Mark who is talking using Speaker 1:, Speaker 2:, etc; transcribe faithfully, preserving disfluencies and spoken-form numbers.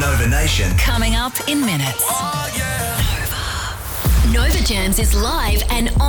Speaker 1: Nova Nation.
Speaker 2: Coming up in minutes. Nova. Nova Jams is live and on.